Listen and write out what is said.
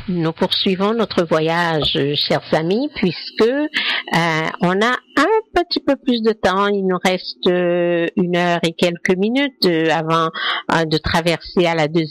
Nous poursuivons notre voyage, chers amis, puisque on a un petit peu plus de temps. Il nous reste 1 heure et quelques minutes avant de traverser à la deuxième